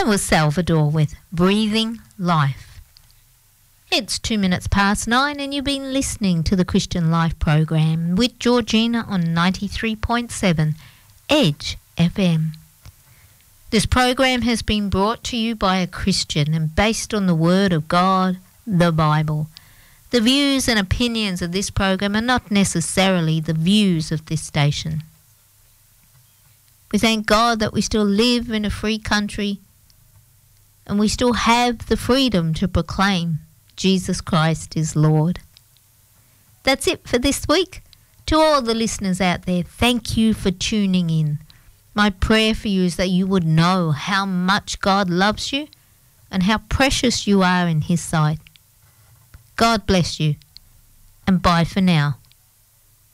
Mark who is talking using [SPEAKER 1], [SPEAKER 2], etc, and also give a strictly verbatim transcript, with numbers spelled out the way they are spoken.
[SPEAKER 1] That was Salvador with Breathing Life. It's two minutes past nine and you've been listening to the Christian Life program with Georgina on ninety-three point seven Edge F M. This program has been brought to you by a Christian and based on the Word of God, the Bible. The views and opinions of this program are not necessarily the views of this station. We thank God that we still live in a free country and we still have the freedom to proclaim Jesus Christ is Lord. That's it for this week. To all the listeners out there, thank you for tuning in. My prayer for you is that you would know how much God loves you and how precious you are in His sight. God bless you, and bye for now.